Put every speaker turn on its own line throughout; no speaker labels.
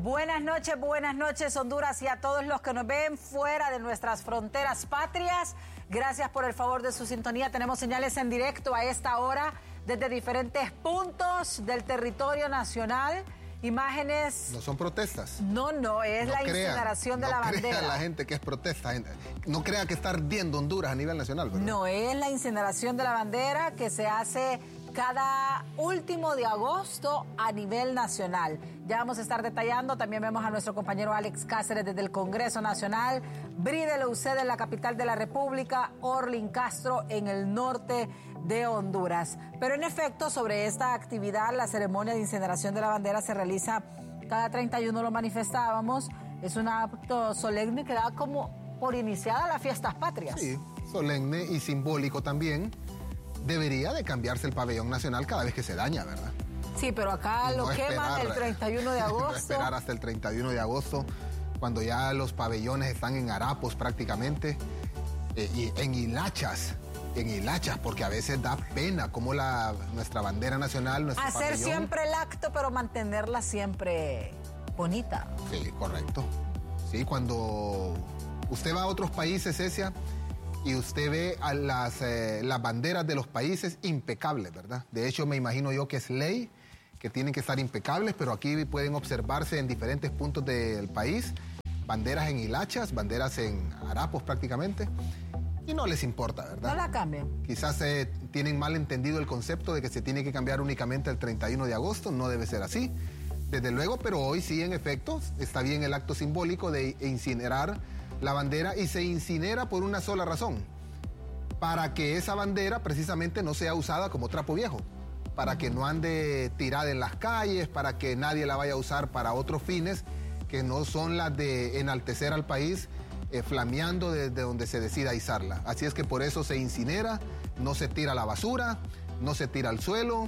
Buenas noches Honduras y a todos los que nos ven fuera de nuestras fronteras patrias. Gracias por el favor de su sintonía. Tenemos señales en directo a esta hora desde diferentes puntos del territorio nacional. Imágenes...
No son protestas.
No, es la incineración de la bandera.
No crea la gente que es protesta. No crea que está ardiendo Honduras a nivel nacional, ¿verdad?
No, es la incineración de la bandera que se hace cada último de agosto a nivel nacional. Ya vamos a estar detallando. También vemos a nuestro compañero Alex Cáceres desde el Congreso Nacional, Bride Leuceda en la capital de la República, Orlin Castro en el norte de Honduras. Pero en efecto, sobre esta actividad, la ceremonia de incineración de la bandera se realiza cada 31, lo manifestábamos. Es un acto solemne que da como por iniciada las fiestas patrias.
Sí, solemne y simbólico también. Debería de cambiarse el pabellón nacional cada vez que se daña, ¿verdad?
Sí, pero acá lo queman el 31 de agosto.
No esperar hasta el 31 de agosto, cuando ya los pabellones están en harapos prácticamente, y en hilachas, porque a veces da pena como nuestra bandera nacional, nuestro
hacer
pabellón.
Siempre el acto, pero mantenerla siempre bonita.
Sí, correcto. Sí, cuando usted va a otros países, Cecia, y usted ve a las banderas de los países impecables, ¿verdad? De hecho, me imagino yo que es ley, que tienen que estar impecables, pero aquí pueden observarse en diferentes puntos del país banderas en hilachas, banderas en harapos prácticamente, y no les importa, ¿verdad?
No la cambian.
Quizás tienen mal entendido el concepto de que se tiene que cambiar únicamente el 31 de agosto, no debe ser así, desde luego, pero hoy sí, en efecto, está bien el acto simbólico de incinerar la bandera, y se incinera por una sola razón: para que esa bandera precisamente no sea usada como trapo viejo, para que no ande tirada en las calles, para que nadie la vaya a usar para otros fines que no son las de enaltecer al país, flameando desde donde se decida izarla. Así es que por eso se incinera, no se tira a la basura, no se tira al suelo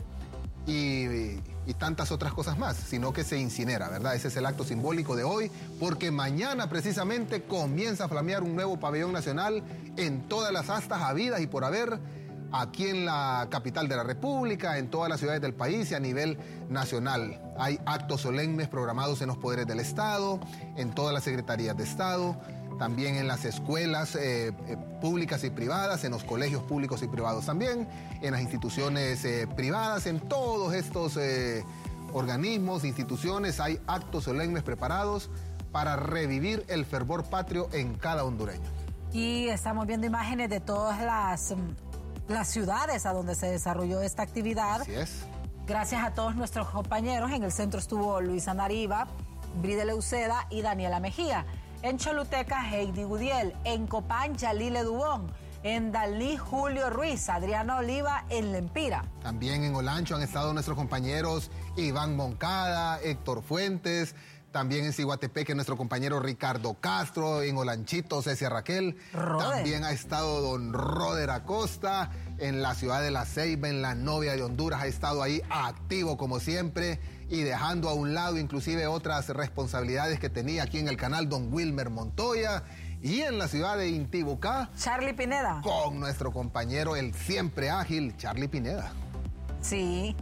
y tantas otras cosas más, sino que se incinera, ¿verdad? Ese es el acto simbólico de hoy, porque mañana precisamente comienza a flamear un nuevo pabellón nacional en todas las astas habidas y por haber, aquí en la capital de la República, en todas las ciudades del país y a nivel nacional. Hay actos solemnes programados en los poderes del Estado, en todas las secretarías de Estado, también en las escuelas públicas y privadas, en los colegios públicos y privados también, en las instituciones privadas, en todos estos organismos, instituciones, hay actos solemnes preparados para revivir el fervor patrio en cada hondureño. Y
estamos viendo imágenes de todas las ciudades a donde se desarrolló esta actividad.
Así es.
Gracias a todos nuestros compañeros. En el centro estuvo Luisa Nariva, Bride Leuceda y Daniela Mejía. En Choluteca, Heidi Gudiel. En Copán, Yalile Dubón. En Dalí, Julio Ruiz. Adriana Oliva en Lempira.
También en Olancho han estado nuestros compañeros Iván Moncada, Héctor Fuentes. También en Ciguatepeque nuestro compañero Ricardo Castro. En Olanchito, Cecia Raquel.
Roder.
También ha estado don Roder Acosta. En la ciudad de La Ceiba, en La Novia de Honduras, ha estado ahí activo como siempre y dejando a un lado inclusive otras responsabilidades que tenía aquí en el canal don Wilmer Montoya. Y en la ciudad de Intibucá,
Charlie Pineda.
Con nuestro compañero, el siempre ágil Charlie Pineda.
Sí.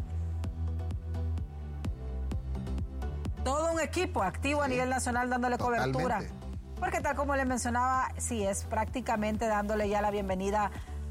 Todo un equipo activo a nivel nacional dándole cobertura. Porque tal como le mencionaba, sí, es prácticamente dándole la bienvenida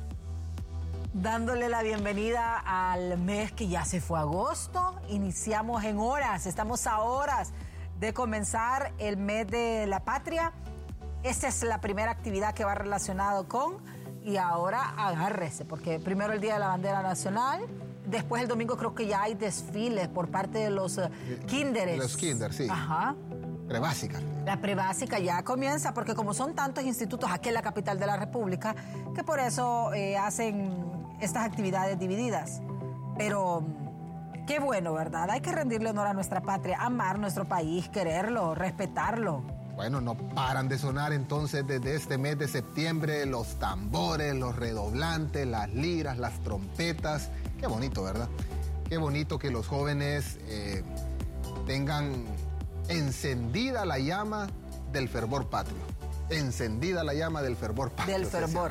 al mes que ya se fue agosto. Iniciamos en horas, estamos a horas de comenzar el mes de la patria. Esta es la primera actividad que va relacionado con, y ahora agárrese, porque primero el Día de la Bandera Nacional, después el domingo creo que ya hay desfiles por parte de los kinderes.
Los kinder, sí.
Ajá.
Prebásica.
La prebásica ya comienza, porque como son tantos institutos aquí en la capital de la República, que por eso hacen estas actividades divididas. Pero qué bueno, ¿verdad? Hay que rendirle honor a nuestra patria, amar nuestro país, quererlo, respetarlo.
Bueno, no paran de sonar entonces desde este mes de septiembre los tambores, los redoblantes, las liras, las trompetas. Qué bonito, ¿verdad? Qué bonito que los jóvenes tengan encendida la llama del fervor patrio. Encendida la llama del fervor patrio.
Del fervor.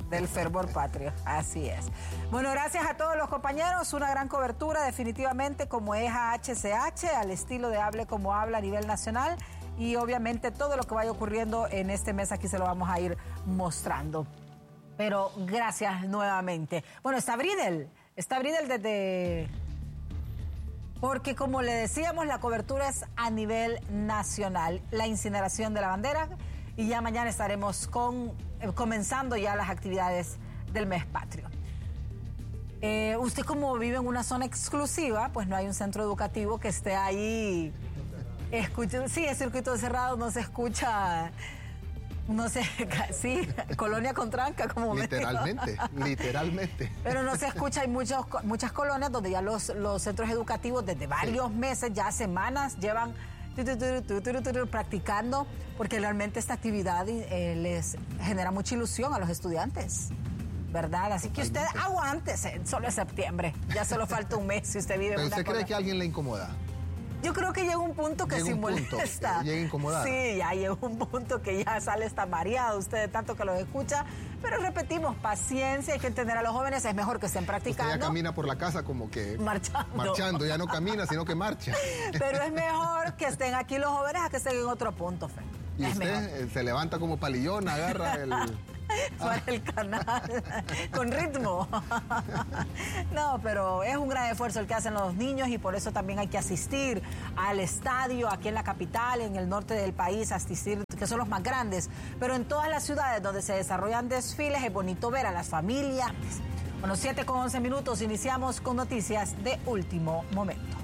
Del fervor patrio, así es. Bueno, gracias a todos los compañeros, una gran cobertura definitivamente como es a HCH, al estilo de Hable Como Habla a nivel nacional, y obviamente todo lo que vaya ocurriendo en este mes aquí se lo vamos a ir mostrando. Pero gracias nuevamente. Bueno, está Bridel desde... Porque como le decíamos, la cobertura es a nivel nacional, la incineración de la bandera, y ya mañana estaremos comenzando ya las actividades del mes patrio. Usted como vive en una zona exclusiva, pues no hay un centro educativo que esté ahí. Sí, es circuito cerrado, no se escucha, no sé, sí, colonia con tranca, como
literalmente.
Pero no se escucha, hay muchas colonias donde ya los centros educativos desde varios meses, ya semanas, llevan practicando, porque realmente esta actividad les genera mucha ilusión a los estudiantes, ¿verdad? Así que usted aguántese, solo es septiembre, ya solo falta un mes si usted vive en una
¿Usted cree que a alguien le incomoda?
Yo creo que llega un punto que sí molesta.
Llega a incomodar.
Sí, ya llega un punto que ya sale hasta mareado usted de tanto que los escucha. Pero repetimos, paciencia, hay que entender a los jóvenes, es mejor que estén practicando.
Usted ya camina por la casa como que...
Marchando,
ya no camina, sino que marcha.
Pero es mejor que estén aquí los jóvenes a que estén en otro punto, Fe.
Y usted se levanta como palillón, agarra el...
para el canal, con ritmo. No, pero es un gran esfuerzo el que hacen los niños y por eso también hay que asistir al estadio aquí en la capital, en el norte del país, asistir, que son los más grandes. Pero en todas las ciudades donde se desarrollan desfiles es bonito ver a las familias. Bueno, 7:11, iniciamos con noticias de último momento.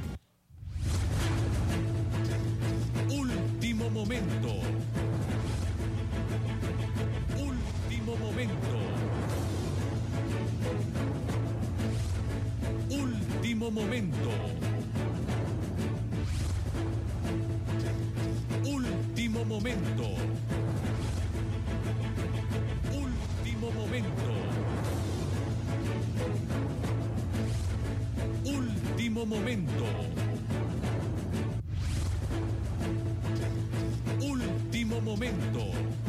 Último momento. Último momento. Último momento. Último momento. Último momento. Último momento.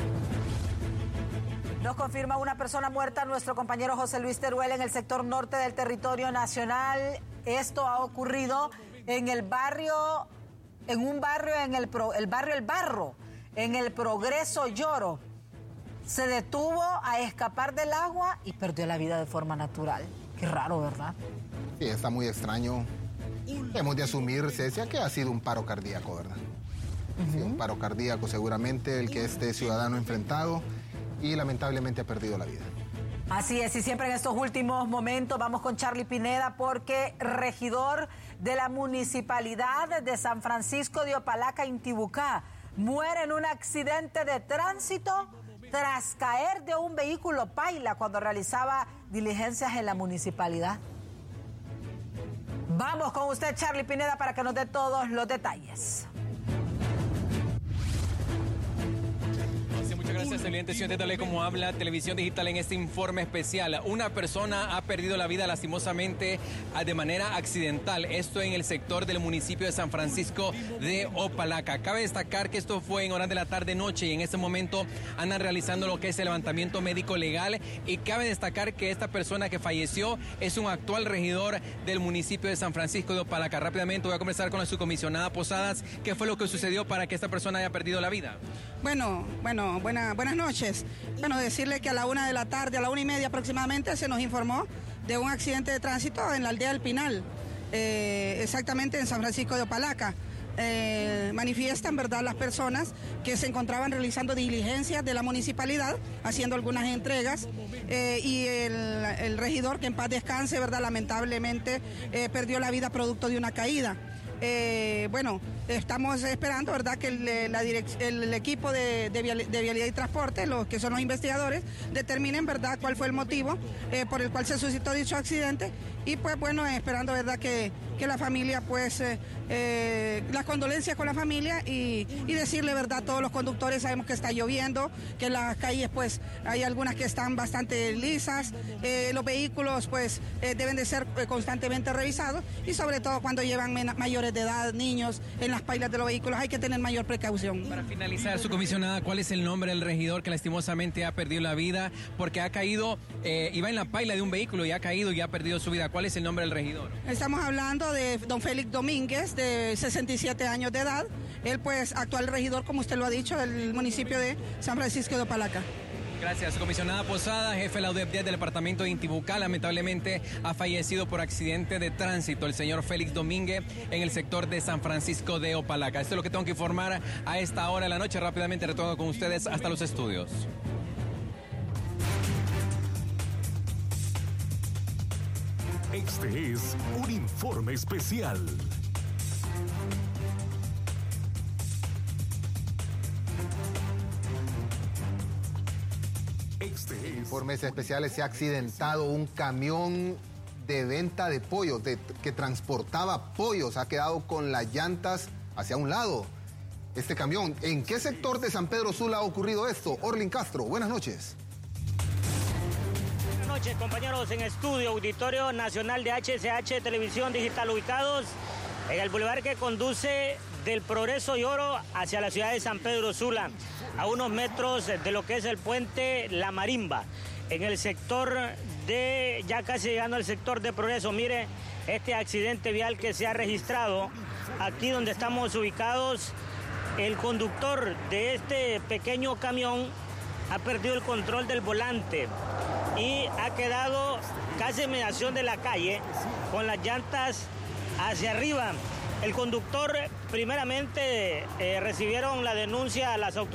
Nos confirma una persona muerta nuestro compañero José Luis Teruel en el sector norte del territorio nacional. Esto ha ocurrido en el barrio, en un barrio, el barrio El Barro, en el Progreso Lloro. Se detuvo a escapar del agua y perdió la vida de forma natural. Qué raro, ¿verdad?
Sí, está muy extraño. Hemos de asumir, Cecia, que ha sido un paro cardíaco, ¿verdad? Sí, un paro cardíaco seguramente el que este ciudadano ha enfrentado y lamentablemente ha perdido la vida.
Así es, y siempre en estos últimos momentos vamos con Charlie Pineda porque regidor de la Municipalidad de San Francisco de Opalaca, Intibucá, muere en un accidente de tránsito tras caer de un vehículo paila cuando realizaba diligencias en la municipalidad. Vamos con usted, Charlie Pineda, para que nos dé todos los detalles.
Gracias, televidentes de Hable Como Habla, Televisión Digital, en este informe especial. Una persona ha perdido la vida lastimosamente de manera accidental. Esto en el sector del municipio de San Francisco de Opalaca. Cabe destacar que esto fue en horas de la tarde-noche y en este momento andan realizando lo que es el levantamiento médico legal. Y cabe destacar que esta persona que falleció es un actual regidor del municipio de San Francisco de Opalaca. Rápidamente voy a conversar con la subcomisionada Posadas. ¿Qué fue lo que sucedió para que esta persona haya perdido la vida?
Buenas noches. Bueno, decirle que a la 1 de la tarde, a la 1:30 aproximadamente, se nos informó de un accidente de tránsito en la aldea del Pinal, exactamente en San Francisco de Opalaca. Manifiestan, ¿verdad?, las personas que se encontraban realizando diligencias de la municipalidad, haciendo algunas entregas, y el regidor, que en paz descanse, ¿verdad?, lamentablemente perdió la vida producto de una caída. Estamos esperando, ¿verdad?, que el equipo de Vialidad y Transporte, los que son los investigadores, determinen, ¿verdad?, cuál fue el motivo por el cual se suscitó dicho accidente y pues bueno, esperando, ¿verdad?, que que la familia, pues, las condolencias con la familia y decirle verdad a todos los conductores. Sabemos que está lloviendo, que en las calles, pues, hay algunas que están bastante lisas. Los vehículos, pues, deben de ser constantemente revisados y sobre todo cuando llevan mayores de edad, niños en las pailas de los vehículos, hay que tener mayor precaución.
Para finalizar, su comisionada, ¿cuál es el nombre del regidor que lastimosamente ha perdido la vida porque ha caído, iba en la paila de un vehículo y ha caído y ha perdido su vida? ¿Cuál es el nombre del regidor?
Estamos hablando de don Félix Domínguez, de 67 años de edad. Él, pues, actual regidor, como usted lo ha dicho, del municipio de San Francisco de Opalaca.
Gracias. Comisionada Posada, jefe de la UDEP 10 del departamento de Intibucá, lamentablemente ha fallecido por accidente de tránsito el señor Félix Domínguez en el sector de San Francisco de Opalaca. Esto es lo que tengo que informar a esta hora de la noche. Rápidamente retorno con ustedes hasta los estudios.
Este es un informe especial.
Informes especiales: se ha accidentado un camión de venta de pollos, que transportaba pollos, ha quedado con las llantas hacia un lado. Este camión, ¿en qué sector de San Pedro Sula ha ocurrido esto? Orlin Castro, buenas noches.
Buenas noches, compañeros, en estudio, Auditorio Nacional de HCH Televisión Digital, ubicados en el bulevar que conduce del Progreso y Oro hacia la ciudad de San Pedro Sula, a unos metros de lo que es el puente La Marimba, en el sector de, ya casi llegando al sector de Progreso. Mire este accidente vial que se ha registrado aquí donde estamos ubicados. El conductor de este pequeño camión ha perdido el control del volante y ha quedado casi en mediación de la calle con las llantas hacia arriba. El conductor, primeramente, recibieron la denuncia a las autoridades.